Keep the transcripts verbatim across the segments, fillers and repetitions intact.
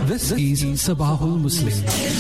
This is Sabahul Muslim.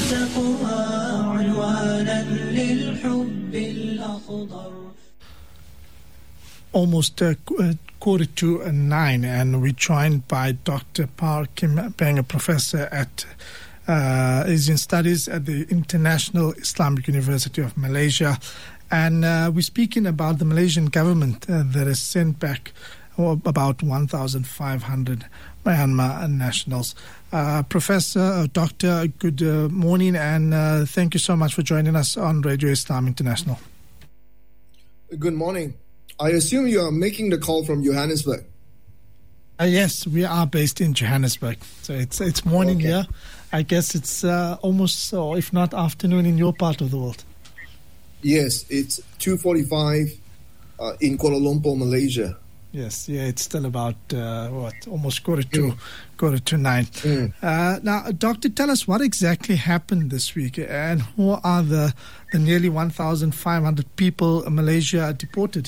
Almost uh, quarter to nine, and we're joined by Doctor Par Kim Peng, a professor at uh, Asian Studies at the International Islamic University of Malaysia. And uh, we're speaking about the Malaysian government uh, that has sent back oh, about one thousand five hundred Myanmar nationals. Uh, Professor, uh, Doctor, good uh, morning, and uh, thank you so much for joining us on Radio Islam International. Good morning. I assume you are making the call from Johannesburg. Uh, yes, we are based in Johannesburg. So it's it's morning okay. here. I guess it's uh, almost, or if not afternoon, in your part of the world. Yes, it's two forty-five uh, in Kuala Lumpur, Malaysia. Yes, yeah, it's still about, uh, what, almost quarter to, mm. quarter to nine. Mm. Uh, now, Doctor, tell us what exactly happened this week, and who are the, the nearly one thousand five hundred people in Malaysia deported?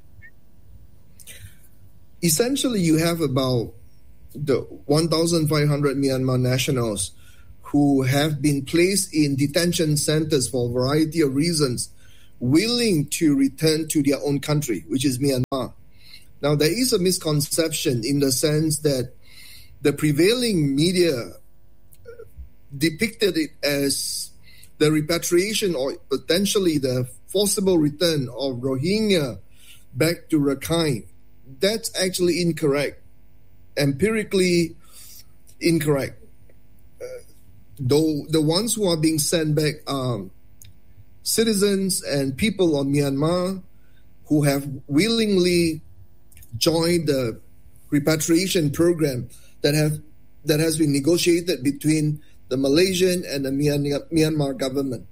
Essentially, you have about the one thousand five hundred Myanmar nationals who have been placed in detention centers for a variety of reasons, willing to return to their own country, which is Myanmar. Now, there is a misconception in the sense that the prevailing media depicted it as the repatriation or potentially the forcible return of Rohingya back to Rakhine. That's actually incorrect, empirically incorrect. Uh, though the ones who are being sent back are citizens and people of Myanmar who have willingly joined the repatriation program that have that has been negotiated between the Malaysian and the Myanmar government.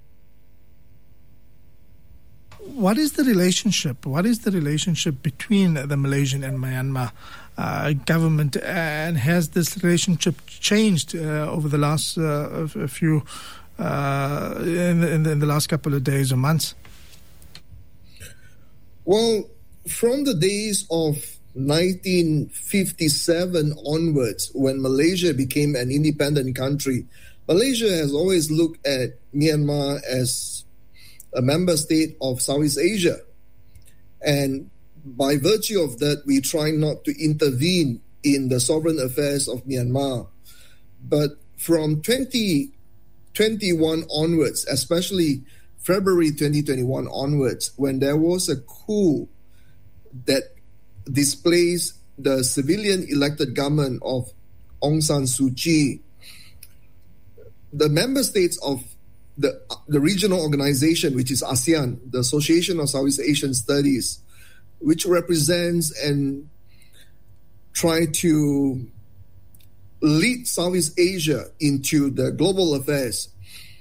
What is the relationship? What is the relationship between the Malaysian and Myanmar uh, government, and has this relationship changed uh, over the last uh, a few uh, in, the, in, the, in the last couple of days or months? Well, from the days of nineteen fifty-seven onwards, when Malaysia became an independent country, Malaysia has always looked at Myanmar as a member state of Southeast Asia. And by virtue of that, we try not to intervene in the sovereign affairs of Myanmar. But from twenty twenty-one onwards, especially February twenty twenty-one onwards, when there was a coup that displaced the civilian elected government of Aung San Suu Kyi, the member states of the, the regional organization, which is ASEAN, the Association of Southeast Asian Studies, which represents and try to lead Southeast Asia into the global affairs,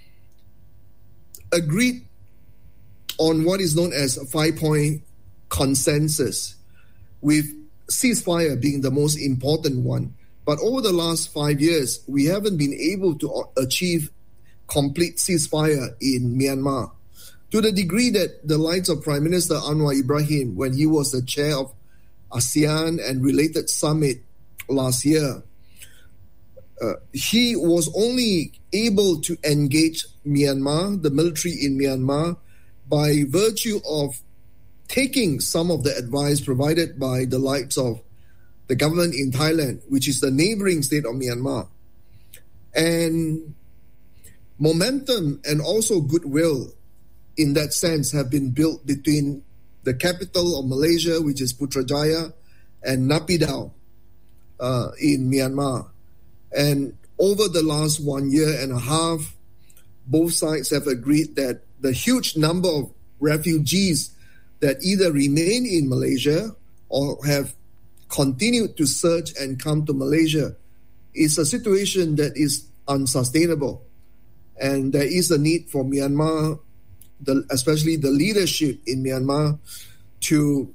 agreed on what is known as a five-point consensus, with ceasefire being the most important one. But over the last five years, we haven't been able to achieve complete ceasefire in Myanmar, to the degree that the likes of Prime Minister Anwar Ibrahim, when he was the chair of ASEAN and related summit last year, uh, he was only able to engage Myanmar, the military in Myanmar, by virtue of taking some of the advice provided by the likes of the government in Thailand, which is the neighboring state of Myanmar. And momentum and also goodwill in that sense have been built between the capital of Malaysia, which is Putrajaya, and Naypyidaw uh, in Myanmar. And over the last one year and a half, both sides have agreed that the huge number of refugees that either remain in Malaysia or have continued to search and come to Malaysia is a situation that is unsustainable. And there is a need for Myanmar, the, especially the leadership in Myanmar, to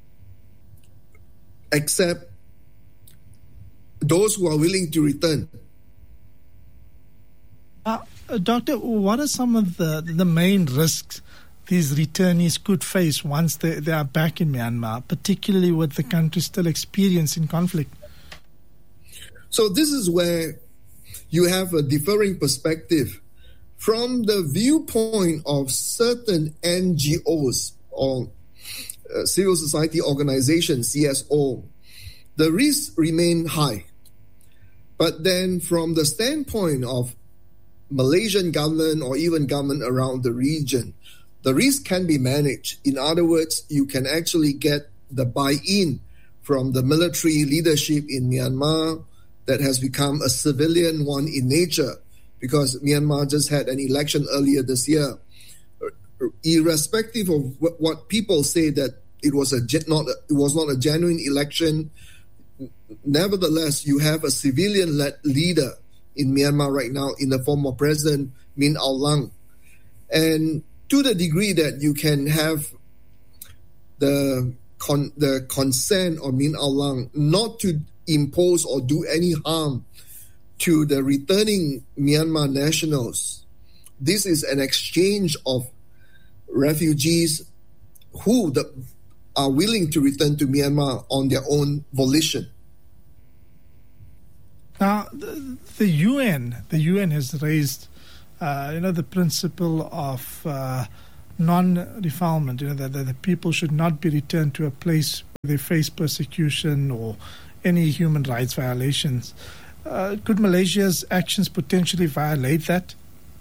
accept those who are willing to return. Uh, Doctor, what are some of the, the main risks these returnees could face once they, they are back in Myanmar, particularly with the country still experiencing conflict? So this is where you have a differing perspective. From the viewpoint of certain N G Os or uh, civil society organizations, C S O, the risks remain high. But then from the standpoint of Malaysian government or even government around the region, the risk can be managed. In other words, you can actually get the buy-in from the military leadership in Myanmar that has become a civilian one in nature, because Myanmar just had an election earlier this year. Irrespective of what people say that it was a not a, it was not a genuine election, nevertheless, you have a civilian-led leader in Myanmar right now in the form of President Min Aung Hlaing. And to the degree that you can have the con- the consent of Min Aung Hlaing not to impose or do any harm to the returning Myanmar nationals, this is an exchange of refugees who the, are willing to return to Myanmar on their own volition. Now, the, the U N, the U N has raised, uh, you know, the principle of uh, non-refoulement. You know, that, that the people should not be returned to a place where they face persecution or any human rights violations. Uh, could Malaysia's actions potentially violate that?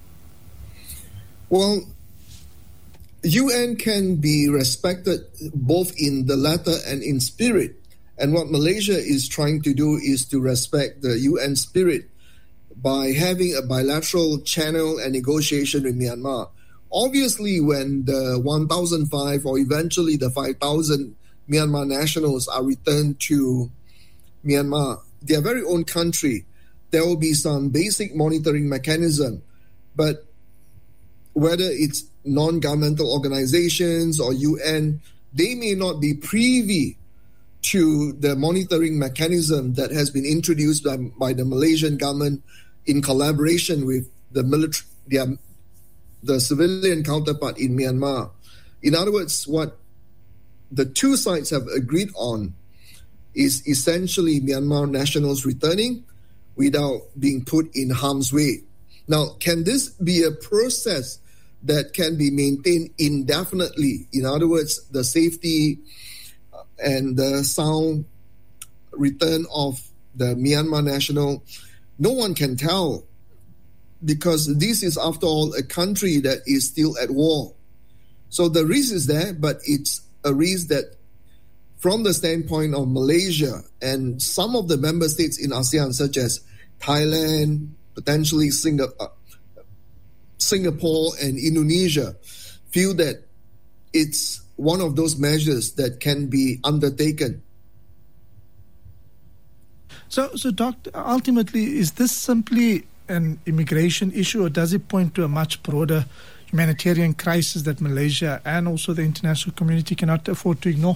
Well, U N can be respected both in the letter and in spirit. And what Malaysia is trying to do is to respect the U N spirit by having a bilateral channel and negotiation with Myanmar. Obviously, when the one thousand five or eventually the five thousand Myanmar nationals are returned to Myanmar, their very own country, there will be some basic monitoring mechanism. But whether it's non-governmental organizations or U N, they may not be privy to the monitoring mechanism that has been introduced by, by the Malaysian government in collaboration with the military, the, the civilian counterpart in Myanmar. In other words, what the two sides have agreed on is essentially Myanmar nationals returning without being put in harm's way. Now, can this be a process that can be maintained indefinitely? In other words, the safety and the sound return of the Myanmar national, no one can tell, because this is, after all, a country that is still at war. So the risk is there, but it's a risk that, from the standpoint of Malaysia and some of the member states in ASEAN, such as Thailand, potentially Singapore, Singapore and Indonesia, feel that it's one of those measures that can be undertaken. So, so Doctor, ultimately, is this simply an immigration issue, or does it point to a much broader humanitarian crisis that Malaysia and also the international community cannot afford to ignore?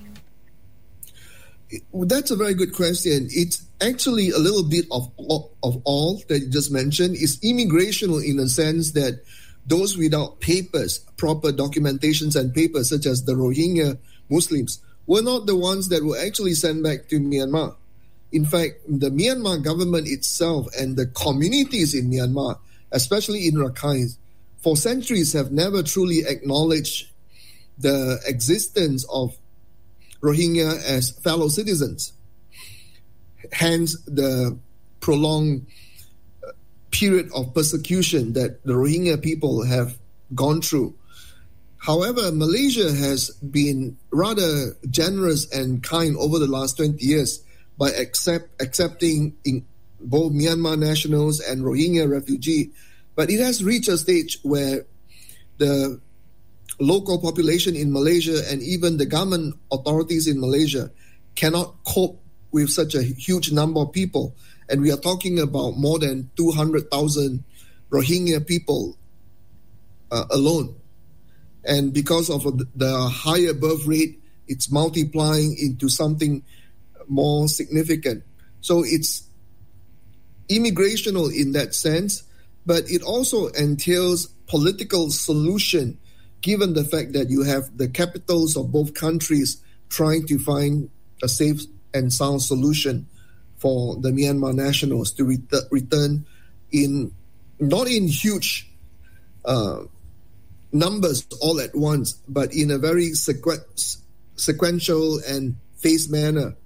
That's a very good question. It's actually a little bit of of all that you just mentioned. It's immigrational in the sense that those without papers, proper documentations and papers, such as the Rohingya Muslims, were not the ones that were actually sent back to Myanmar. In fact, the Myanmar government itself and the communities in Myanmar, especially in Rakhine, for centuries have never truly acknowledged the existence of Rohingya as fellow citizens. Hence, the prolonged period of persecution that the Rohingya people have gone through. However, Malaysia has been rather generous and kind over the last twenty years by accept, accepting in both Myanmar nationals and Rohingya refugees. But it has reached a stage where the local population in Malaysia and even the government authorities in Malaysia cannot cope with such a huge number of people. And we are talking about more than two hundred thousand Rohingya people uh, alone. And because of the higher birth rate, it's multiplying into something more significant. So it's immigrational in that sense, but it also entails political solution, given the fact that you have the capitals of both countries trying to find a safe and sound solution for the Myanmar nationals to ret- return in not in huge uh, numbers all at once, but in a very sequ- sequential and phased manner.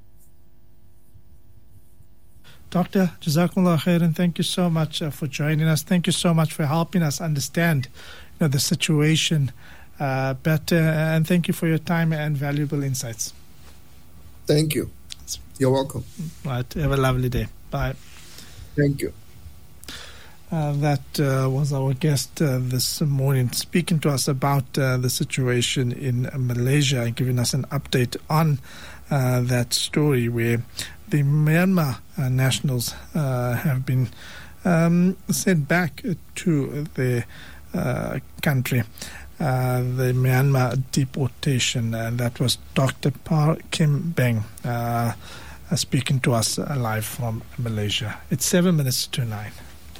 Doctor Jazakumullah khairan, thank you so much uh, for joining us. Thank you so much for helping us understand you know, the situation uh, better, and thank you for your time and valuable insights. Thank you. You're welcome. Right. Have a lovely day. Bye. Thank you. Uh, that uh, was our guest uh, this morning, speaking to us about uh, the situation in Malaysia and giving us an update on uh, that story where the Myanmar uh, nationals uh, have been um, sent back to their uh, country. Uh, the Myanmar deportation, and that was Doctor Par Kim Beng uh, uh, speaking to us uh, live from Malaysia. It's seven minutes to nine.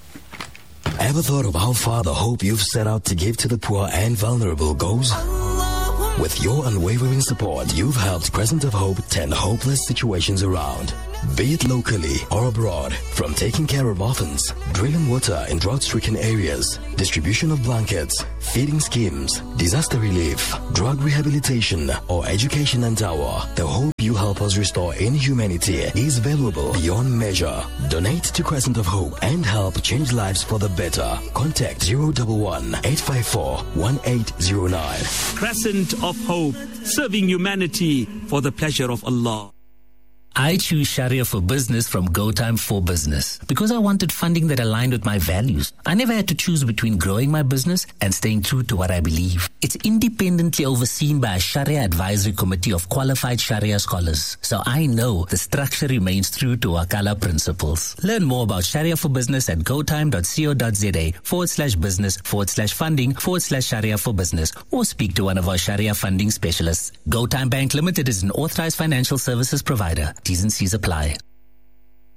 Ever thought of how far the hope you've set out to give to the poor and vulnerable goes? With your unwavering support, you've helped Crescent of Hope turn hopeless situations around. Be it locally or abroad, from taking care of orphans, drilling water in drought-stricken areas, distribution of blankets, feeding schemes, disaster relief, drug rehabilitation, or education and tower, the hope you help us restore in humanity is valuable beyond measure. Donate to Crescent of Hope and help change lives for the better. Contact zero one one, eight five four, one eight zero nine. Crescent of Hope, serving humanity for the pleasure of Allah. I choose Sharia for Business from GoTime for Business because I wanted funding that aligned with my values. I never had to choose between growing my business and staying true to what I believe. It's independently overseen by a Sharia advisory committee of qualified Sharia scholars, so I know the structure remains true to Wakala principles. Learn more about Sharia for Business at gotime.co.za forward slash business forward slash funding forward slash Sharia for Business, or speak to one of our Sharia funding specialists. GoTime Bank Limited is an authorized financial services provider. T's and C's apply.